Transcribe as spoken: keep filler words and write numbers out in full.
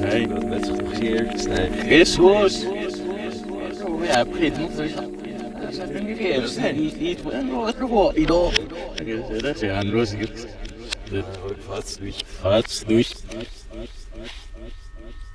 Nee, dat net geprobeerd. Nee, Christus. Ja, print moet er zijn. Niet, niet, niet, das ja ein lustiges. Fast durch. Fast durch.